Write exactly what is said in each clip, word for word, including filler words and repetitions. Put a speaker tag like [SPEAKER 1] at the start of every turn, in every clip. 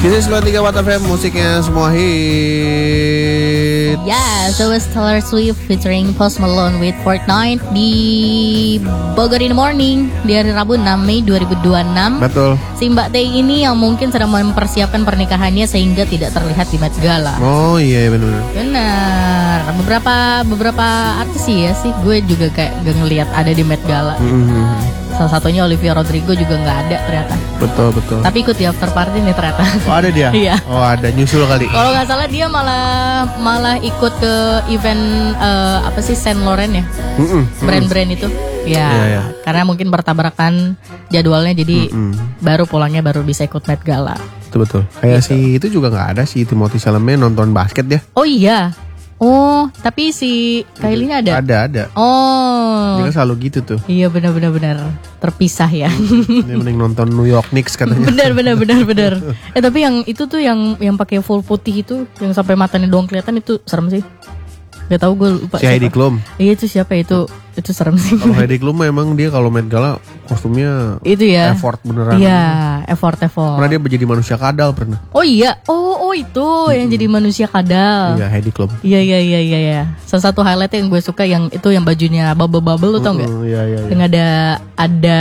[SPEAKER 1] This is sembilan tiga Watt F M, musiknya semua hit.
[SPEAKER 2] Yeah, so was Taylor Swift featuring Post Malone with Fortnite di Bogor in the Morning di hari Rabu enam Mei dua ribu dua puluh enam.
[SPEAKER 1] Betul.
[SPEAKER 2] Si Mbak T ini yang mungkin sedang mempersiapkan pernikahannya sehingga tidak terlihat di Met Gala.
[SPEAKER 1] Oh iya benar.
[SPEAKER 2] Benar. Beberapa beberapa artis sih ya sih, gue juga kayak gak ngelihat ada di Met Gala.
[SPEAKER 1] Mm-hmm.
[SPEAKER 2] Salah satunya Olivia Rodrigo juga nggak ada ternyata.
[SPEAKER 1] Betul betul.
[SPEAKER 2] Tapi ikut di after party nih ternyata.
[SPEAKER 1] Oh ada dia?
[SPEAKER 2] Iya.
[SPEAKER 1] Oh ada, nyusul kali.
[SPEAKER 2] Kalau nggak salah dia malah malah ikut ke event uh, apa sih Saint Laurent ya,
[SPEAKER 1] Mm-mm.
[SPEAKER 2] brand-brand itu. Ya,
[SPEAKER 1] Iya, iya.
[SPEAKER 2] karena mungkin bertabrakan jadwalnya, jadi
[SPEAKER 1] Mm-mm.
[SPEAKER 2] baru pulangnya baru bisa ikut Met Gala.
[SPEAKER 1] Betul betul. Kayak si itu juga nggak ada, si Timothée Chalamet nonton basket ya?
[SPEAKER 2] Oh iya. Oh, tapi si Kylie-nya ada.
[SPEAKER 1] Ada ada.
[SPEAKER 2] Oh.
[SPEAKER 1] Dia kan selalu gitu tuh.
[SPEAKER 2] Iya benar-benar benar terpisah ya.
[SPEAKER 1] Dia mending nonton New York Knicks katanya.
[SPEAKER 2] Benar benar benar benar. Eh tapi yang itu tuh yang yang pakai full putih itu, yang sampai matanya doang kelihatan, itu serem sih. Gak tahu, gue lupa.
[SPEAKER 1] Si Heidi Klum.
[SPEAKER 2] Iya itu siapa itu? Itu serem sih.
[SPEAKER 1] Kalau Heidi Klum memang dia kalau Met Gala kostumnya
[SPEAKER 2] Itu ya.
[SPEAKER 1] effort beneran.
[SPEAKER 2] Iya, effort effort.
[SPEAKER 1] Pernah dia menjadi manusia kadal pernah.
[SPEAKER 2] Oh iya, oh oh itu mm-hmm. yang jadi manusia kadal.
[SPEAKER 1] Iya, Heidi Klum.
[SPEAKER 2] Iya iya iya iya iya. Salah satu highlight yang gue suka yang itu yang bajunya bubble-bubble, lu tau nggak?
[SPEAKER 1] Mm-hmm, iya iya.
[SPEAKER 2] Yang ada ada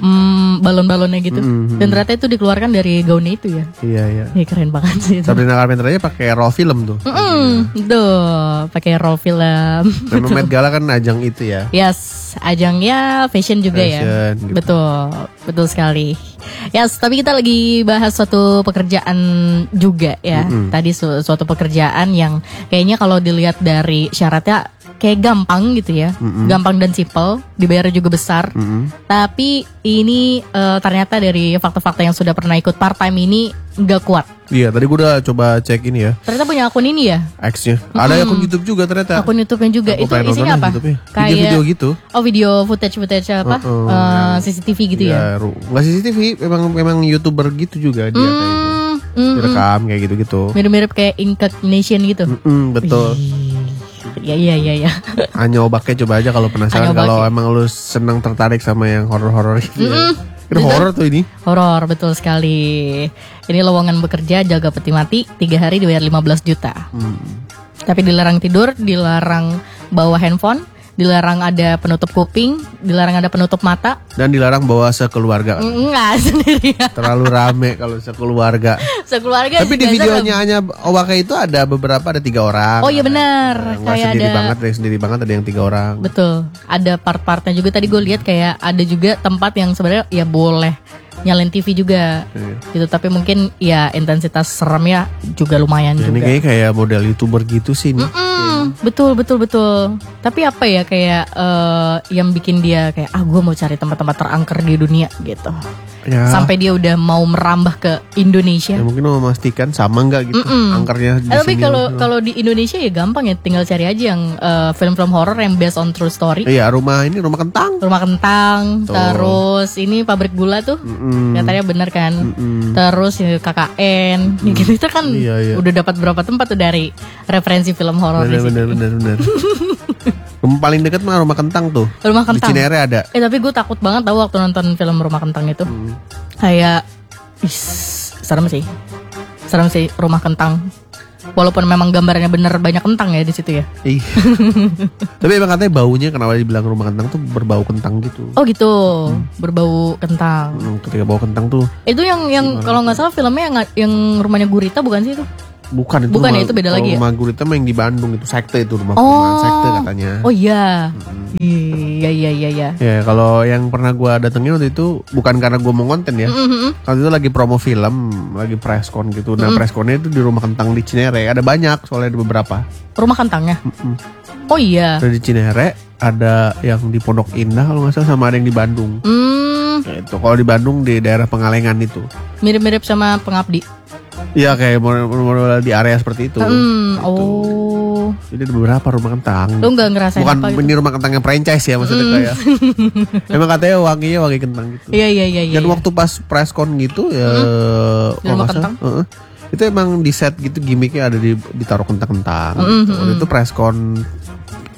[SPEAKER 2] mm, balon-balonnya gitu.
[SPEAKER 1] Mm-hmm.
[SPEAKER 2] Dan ternyata itu dikeluarkan dari gaunnya itu ya.
[SPEAKER 1] Iya iya.
[SPEAKER 2] Iya keren banget sih itu.
[SPEAKER 1] Sabrina Carpenter aja pakai roll film tuh.
[SPEAKER 2] Mm-hmm. Tuh, pakai roll film.
[SPEAKER 1] Memang Met Gala kan ajang itu ya.
[SPEAKER 2] Yes, ajangnya fashion juga
[SPEAKER 1] Fashion,
[SPEAKER 2] ya.
[SPEAKER 1] gitu.
[SPEAKER 2] Betul, betul sekali. Yes, tapi kita lagi bahas suatu pekerjaan juga ya.
[SPEAKER 1] Mm-hmm.
[SPEAKER 2] Tadi su- suatu pekerjaan yang kayaknya kalau dilihat dari syaratnya kayak gampang gitu ya.
[SPEAKER 1] Mm-hmm.
[SPEAKER 2] Gampang dan simple, dibayar juga besar.
[SPEAKER 1] Mm-hmm.
[SPEAKER 2] Tapi ini uh, ternyata dari fakta-fakta yang sudah pernah ikut part time ini nggak kuat.
[SPEAKER 1] Iya, tadi gue udah coba cek ini ya.
[SPEAKER 2] Ternyata punya akun ini ya.
[SPEAKER 1] X-nya. Ada
[SPEAKER 2] Mm-hmm.
[SPEAKER 1] akun YouTube juga ternyata.
[SPEAKER 2] Akun YouTube-nya juga.
[SPEAKER 1] Aku
[SPEAKER 2] Itu
[SPEAKER 1] pengen
[SPEAKER 2] isinya
[SPEAKER 1] nonton
[SPEAKER 2] apa?
[SPEAKER 1] YouTube-nya.
[SPEAKER 2] Kayak
[SPEAKER 1] Video-video gitu.
[SPEAKER 2] Oh, video footage-footage apa?
[SPEAKER 1] Uh-uh,
[SPEAKER 2] Uh,
[SPEAKER 1] yang-
[SPEAKER 2] C C T V gitu ya.
[SPEAKER 1] Ru- Nggak C C T V, memang memang YouTuber gitu juga dia kayaknya.
[SPEAKER 2] Mm, mm,
[SPEAKER 1] Direkam kayak gitu-gitu.
[SPEAKER 2] Mirip-mirip kayak Incarnation gitu.
[SPEAKER 1] Mm-mm, betul.
[SPEAKER 2] Iya iya iya ya.
[SPEAKER 1] Hanya obaknya coba aja kalau penasaran,
[SPEAKER 2] Hanya
[SPEAKER 1] kalau
[SPEAKER 2] obaknya.
[SPEAKER 1] emang lu senang tertarik sama yang horor-horor gitu.
[SPEAKER 2] Mm-mm.
[SPEAKER 1] Ya. Ini
[SPEAKER 2] Betul.
[SPEAKER 1] horor tuh ini.
[SPEAKER 2] Horor betul sekali. Ini lowongan bekerja jaga peti mati, tiga hari dibayar lima belas juta.
[SPEAKER 1] Hmm.
[SPEAKER 2] Tapi dilarang tidur, dilarang bawa handphone, dilarang ada penutup kuping, dilarang ada penutup mata.
[SPEAKER 1] Dan dilarang bawa sekeluarga.
[SPEAKER 2] Enggak sendirian.
[SPEAKER 1] Terlalu rame kalau sekeluarga.
[SPEAKER 2] Sekeluarga.
[SPEAKER 1] Tapi di
[SPEAKER 2] juga
[SPEAKER 1] videonya
[SPEAKER 2] serem.
[SPEAKER 1] hanya Owaka itu ada beberapa, ada tiga orang.
[SPEAKER 2] Oh iya benar.
[SPEAKER 1] Nggak
[SPEAKER 2] Kayak
[SPEAKER 1] sendiri
[SPEAKER 2] ada.
[SPEAKER 1] banget, ada yang sendiri banget, ada yang tiga orang.
[SPEAKER 2] Betul, ada part-partnya juga. Tadi gue lihat kayak ada juga tempat yang sebenarnya ya boleh nyalain T V juga,
[SPEAKER 1] Iya.
[SPEAKER 2] gitu. Tapi mungkin ya intensitas seremnya juga lumayan
[SPEAKER 1] Ya, ini
[SPEAKER 2] juga.
[SPEAKER 1] kayaknya kayak model YouTuber gitu sih nih.
[SPEAKER 2] Mm, betul betul betul. Tapi apa ya kayak eh, yang bikin dia kayak ah gue mau cari tempat-tempat terangker di dunia gitu.
[SPEAKER 1] Ya,
[SPEAKER 2] Sampai dia udah mau merambah ke Indonesia.
[SPEAKER 1] ya mungkin mau memastikan sama nggak gitu
[SPEAKER 2] Mm-mm.
[SPEAKER 1] angkernya di
[SPEAKER 2] Eh, tapi
[SPEAKER 1] sini.
[SPEAKER 2] kalau kalau di Indonesia ya gampang ya, tinggal cari aja yang eh, film-film horor yang based on true story.
[SPEAKER 1] Iya, rumah ini rumah kentang.
[SPEAKER 2] Rumah kentang,
[SPEAKER 1] Tuh.
[SPEAKER 2] terus ini pabrik gula tuh,
[SPEAKER 1] Mm-mm.
[SPEAKER 2] katanya bener kan.
[SPEAKER 1] Mm-mm.
[SPEAKER 2] Terus ya, K K N, gitu itu kan
[SPEAKER 1] Iya, iya.
[SPEAKER 2] udah dapat berapa tempat tuh dari referensi film horor di
[SPEAKER 1] Bener
[SPEAKER 2] sini.
[SPEAKER 1] bener bener bener. Rumah paling dekat mah rumah kentang tuh.
[SPEAKER 2] Rumah
[SPEAKER 1] Di
[SPEAKER 2] kentang.
[SPEAKER 1] Cinere ada.
[SPEAKER 2] Eh tapi gue takut banget tau waktu nonton film Rumah Kentang itu.
[SPEAKER 1] Hmm.
[SPEAKER 2] Kayak, is, serem sih, serem sih Rumah Kentang. Walaupun memang gambarnya bener banyak kentang ya di situ ya.
[SPEAKER 1] Ih. Tapi emang katanya baunya kenapa dibilang rumah kentang tuh berbau kentang gitu.
[SPEAKER 2] Oh gitu, berbau kentang.
[SPEAKER 1] Hmm, ketika bau kentang tuh
[SPEAKER 2] Itu yang yang kalau nggak salah filmnya yang yang rumahnya Gurita bukan sih itu?
[SPEAKER 1] bukan itu
[SPEAKER 2] Bukan
[SPEAKER 1] rumah,
[SPEAKER 2] ya, itu beda
[SPEAKER 1] kalau
[SPEAKER 2] lagi ya?
[SPEAKER 1] rumah Gurita mah yang di Bandung itu sekte itu rumah
[SPEAKER 2] Oh.
[SPEAKER 1] perumahan sekte katanya.
[SPEAKER 2] Oh iya, iya iya iya iya.
[SPEAKER 1] Ya kalau yang pernah gua datengin waktu itu bukan karena gua mau konten ya.
[SPEAKER 2] Mm-hmm.
[SPEAKER 1] Waktu itu lagi promo film, lagi preskon gitu. Nah preskonnya itu di rumah kentang di Cinere. Ada banyak soalnya ada beberapa.
[SPEAKER 2] Rumah kentangnya.
[SPEAKER 1] Mm-mm.
[SPEAKER 2] Oh iya.
[SPEAKER 1] Ada di Cinere, ada yang di Pondok Indah kalau nggak salah, sama ada yang di Bandung.
[SPEAKER 2] Hmm,
[SPEAKER 1] Ya, itu kalau di Bandung di daerah Pengalengan itu.
[SPEAKER 2] mirip-mirip sama Pengabdi.
[SPEAKER 1] Iya kayak model-model di area seperti itu.
[SPEAKER 2] Hmm,
[SPEAKER 1] Gitu.
[SPEAKER 2] oh.
[SPEAKER 1] Jadi ada beberapa rumah kentang.
[SPEAKER 2] Lu nggak ngerasain
[SPEAKER 1] Bukan
[SPEAKER 2] apa gitu?
[SPEAKER 1] ini rumah kentang yang franchise ya maksudnya kayak. Emang katanya wanginya wangi kentang gitu.
[SPEAKER 2] Iya iya iya iya.
[SPEAKER 1] Dan waktu pas preskon gitu ya
[SPEAKER 2] Di
[SPEAKER 1] kalau
[SPEAKER 2] rumah
[SPEAKER 1] nggak salah,
[SPEAKER 2] kentang?
[SPEAKER 1] heeh, itu emang di set gitu gimmicknya ada di ditaruh kentang-kentang.
[SPEAKER 2] Mm-mm,
[SPEAKER 1] gitu. Waktu itu preskon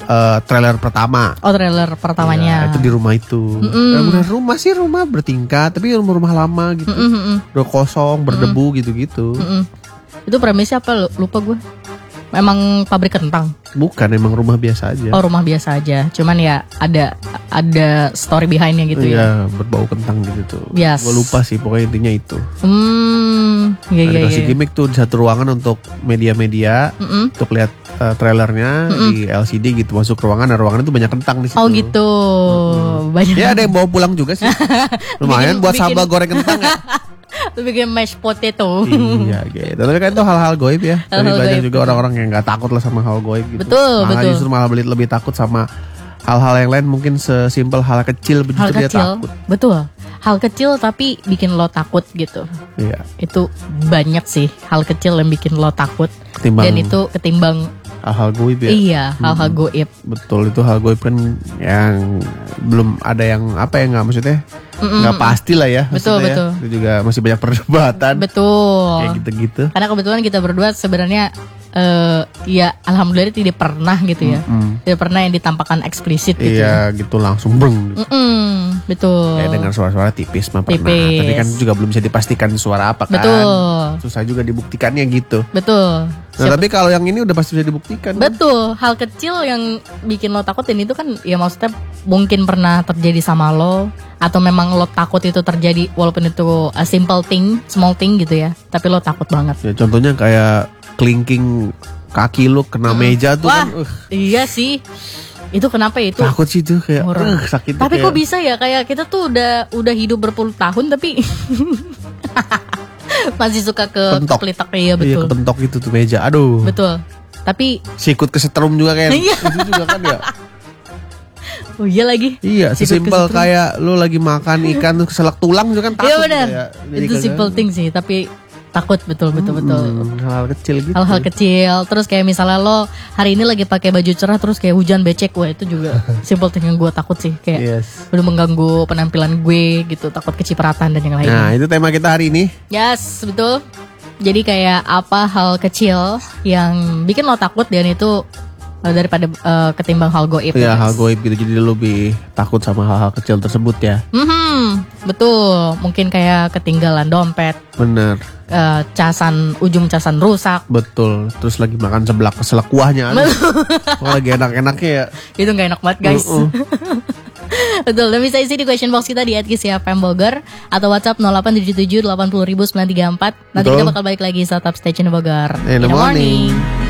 [SPEAKER 1] uh, trailer pertama.
[SPEAKER 2] Oh, trailer pertamanya.
[SPEAKER 1] Ya, itu di rumah itu. Ya, bener rumah sih rumah bertingkat, tapi rumah-rumah lama gitu.
[SPEAKER 2] Mm-mm.
[SPEAKER 1] Udah kosong, berdebu gitu-gitu.
[SPEAKER 2] Mm-mm. Itu premisnya apa? Lupa gue. Memang pabrik kentang.
[SPEAKER 1] Bukan, emang rumah biasa aja.
[SPEAKER 2] Oh, rumah biasa aja. Cuman ya ada ada story behindnya gitu ya.
[SPEAKER 1] Iya, berbau kentang gitu tuh.
[SPEAKER 2] Yes.
[SPEAKER 1] Gue lupa sih, pokoknya intinya itu.
[SPEAKER 2] Hmm, iya
[SPEAKER 1] Ada
[SPEAKER 2] iya
[SPEAKER 1] kasih
[SPEAKER 2] iya.
[SPEAKER 1] gimmick tuh di satu ruangan untuk media-media
[SPEAKER 2] Mm-mm.
[SPEAKER 1] untuk lihat uh, trailernya di L C D gitu, masuk ruangan, dan ruangan itu banyak kentang di situ.
[SPEAKER 2] Oh gitu. Banyak.
[SPEAKER 1] Ya ada yang bawa pulang juga sih. Lumayan
[SPEAKER 2] Bikin-
[SPEAKER 1] buat
[SPEAKER 2] bikin-
[SPEAKER 1] sambal goreng kentang ya.
[SPEAKER 2] Lu bikin mashed potato.
[SPEAKER 1] Iya gitu. Tapi kan itu hal-hal goib ya. Tapi
[SPEAKER 2] Hal-hal
[SPEAKER 1] banyak
[SPEAKER 2] goib,
[SPEAKER 1] juga orang-orang yang nggak takut lah sama hal goib gitu.
[SPEAKER 2] Betul,
[SPEAKER 1] malah
[SPEAKER 2] betul.
[SPEAKER 1] justru malah lebih, lebih takut sama hal-hal yang lain, mungkin sesimpel hal kecil begitu
[SPEAKER 2] Hal
[SPEAKER 1] dia
[SPEAKER 2] kecil.
[SPEAKER 1] takut.
[SPEAKER 2] Betul. Hal kecil tapi bikin lo takut gitu.
[SPEAKER 1] Iya.
[SPEAKER 2] Itu banyak sih hal kecil yang bikin lo takut.
[SPEAKER 1] Ketimbang
[SPEAKER 2] Dan itu ketimbang
[SPEAKER 1] hal-hal goib ya.
[SPEAKER 2] iya, hal-hal goib.
[SPEAKER 1] Betul, itu hal goib kan yang belum ada yang apa ya, nggak maksudnya
[SPEAKER 2] Mm-mm.
[SPEAKER 1] nggak pasti lah ya.
[SPEAKER 2] Betul,
[SPEAKER 1] maksudnya
[SPEAKER 2] betul.
[SPEAKER 1] ya. Itu juga masih banyak perdebatan.
[SPEAKER 2] Betul.
[SPEAKER 1] Kayak gitu-gitu.
[SPEAKER 2] Karena kebetulan kita berdua sebenarnya eh, ya alhamdulillah tidak pernah gitu ya.
[SPEAKER 1] Mm.
[SPEAKER 2] Tidak pernah yang ditampakkan eksplisit gitu.
[SPEAKER 1] Iya gitu langsung breng. Gitu.
[SPEAKER 2] Mm-mm, betul.
[SPEAKER 1] Kayak dengar suara-suara tipis mah pernah.
[SPEAKER 2] Tipis.
[SPEAKER 1] Tapi kan juga belum bisa dipastikan suara apa kan.
[SPEAKER 2] Betul.
[SPEAKER 1] Susah juga dibuktikannya gitu.
[SPEAKER 2] Betul.
[SPEAKER 1] Nah tapi kalau yang ini udah pasti bisa dibuktikan. kan?
[SPEAKER 2] Betul, hal kecil yang bikin lo takutin itu kan ya maksudnya mungkin pernah terjadi sama lo atau memang lo takut itu terjadi walaupun itu a simple thing, small thing gitu ya. Tapi lo takut banget.
[SPEAKER 1] Ya contohnya kayak kelingking kaki lu kena meja tuh
[SPEAKER 2] Wah,
[SPEAKER 1] kan. Uh,
[SPEAKER 2] iya sih. Itu kenapa ya itu?
[SPEAKER 1] takut sih tuh kayak
[SPEAKER 2] Horor.
[SPEAKER 1] uh, sakit.
[SPEAKER 2] Tapi
[SPEAKER 1] kayak,
[SPEAKER 2] kok bisa ya kayak kita tuh udah udah hidup berpuluh tahun tapi masih suka ke
[SPEAKER 1] Pentok.
[SPEAKER 2] kepelitak ya
[SPEAKER 1] Iya
[SPEAKER 2] betul.
[SPEAKER 1] kepentok gitu tuh meja. Aduh.
[SPEAKER 2] Betul. Tapi
[SPEAKER 1] Sikut kesetrum juga kayak.
[SPEAKER 2] Iya.
[SPEAKER 1] Itu juga kan ya.
[SPEAKER 2] oh iya lagi.
[SPEAKER 1] Iya,
[SPEAKER 2] Sikut
[SPEAKER 1] sesimpel
[SPEAKER 2] kesetrum.
[SPEAKER 1] kayak lu lagi makan ikan tuh keselak tulang juga kan takut.
[SPEAKER 2] Iya benar.
[SPEAKER 1] juga ya. Jadi
[SPEAKER 2] Itu
[SPEAKER 1] kan-
[SPEAKER 2] simple thing sih, tapi takut betul betul betul.
[SPEAKER 1] Hmm, hal-hal kecil gitu.
[SPEAKER 2] Hal-hal kecil. Terus kayak misalnya lo hari ini lagi pakai baju cerah terus kayak hujan becek, wah itu juga simple thing yang gue takut sih, kayak
[SPEAKER 1] Yes.
[SPEAKER 2] udah mengganggu penampilan gue gitu, takut kecipratan dan yang lainnya.
[SPEAKER 1] Nah, itu tema kita hari ini.
[SPEAKER 2] Yes, betul. Jadi kayak apa hal kecil yang bikin lo takut dan itu eh, daripada eh, ketimbang hal goib.
[SPEAKER 1] Ya,
[SPEAKER 2] guys.
[SPEAKER 1] hal goib gitu. Jadi lu lebih takut sama hal-hal kecil tersebut ya.
[SPEAKER 2] Mhm, betul. Mungkin kayak ketinggalan dompet,
[SPEAKER 1] Bener.
[SPEAKER 2] eh, casan ujung casan rusak.
[SPEAKER 1] Betul. Terus lagi makan seblak keselak kuahnya. Aduh. Oh, lagi enak-enaknya ya.
[SPEAKER 2] Itu gak enak banget guys.
[SPEAKER 1] Uh-uh.
[SPEAKER 2] Betul, dan bisa isi di question box kita di at kisiapm Bogor atau WhatsApp nol delapan tujuh tujuh delapan nol nol sembilan tiga empat. Nanti
[SPEAKER 1] Betul.
[SPEAKER 2] kita bakal balik lagi saat up station Bogor
[SPEAKER 1] In the morning.